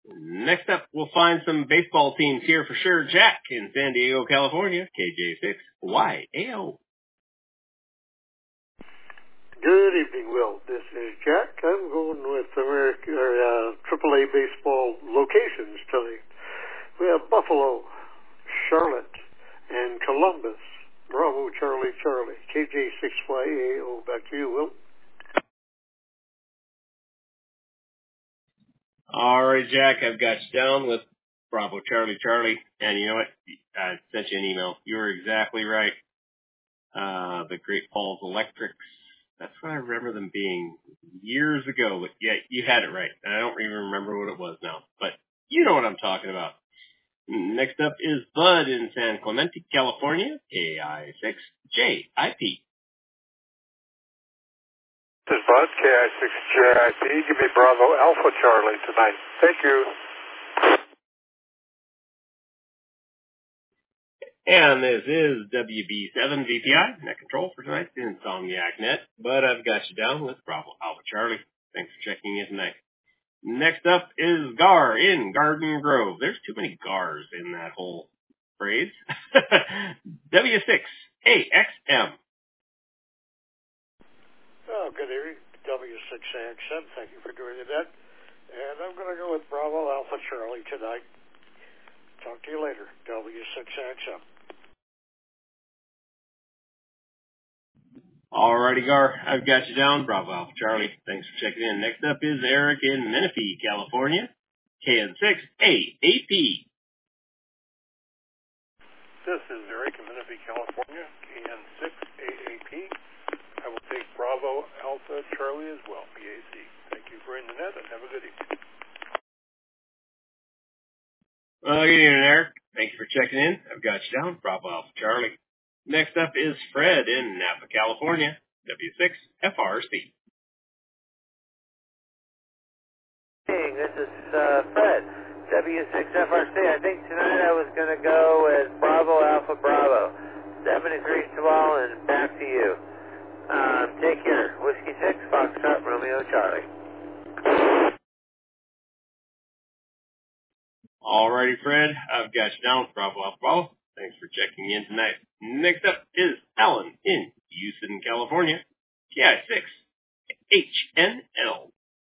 Next up, we'll find some baseball teams here for sure. Jack in San Diego, California, KJ6YAO. Good evening, Will. This is Jack. I'm going with AAA baseball locations tonight. We have Buffalo, Charlotte, and Columbus. Bravo, Charlie, Charlie. KJ6YAO. Back to you, Will. All right, Jack, I've got you down with Bravo, Charlie, Charlie. And you know what? I sent you an email. You were exactly right. The Great Falls Electrics. That's what I remember them being years ago. But yeah, you had it right. And I don't even remember what it was now. But you know what I'm talking about. Next up is Bud in San Clemente, California, KI6JIP. This is Bud, KI6JIP. Give me Bravo Alpha Charlie tonight. Thank you. And this is WB7VPI, net control for tonight's Insomniac Net. But I've got you down with Bravo Alpha Charlie. Thanks for checking in tonight. Next up is Gar in Garden Grove. There's too many Gars in that whole phrase. W6AXM. Oh, good evening. W6AXM. Thank you for doing that. And I'm going to go with Bravo Alpha Charlie tonight. Talk to you later. W6AXM. Alrighty, Gar. I've got you down. Bravo Alpha Charlie. Thanks for checking in. Next up is Eric in Menifee, California. KN6AAP. This is Eric in Menifee, California. KN6AAP. I will take Bravo Alpha Charlie as well, BAC. Thank you for in the net and have a good evening. Well, good evening, Eric. Thank you for checking in. I've got you down. Bravo Alpha Charlie. Next up is Fred in Napa, California. W6FRC. Hey, this is Fred, W6FRC. I think tonight I was going to go as Bravo Alpha Bravo. 7-3-12 and back to you. Take care. Whiskey 6, Foxtrot, Romeo, Charlie. Alrighty, Fred. I've got you down. Bravo Alpha Bravo. Thanks for checking in tonight. Next up is Alan in Houston, California. KI6HNL.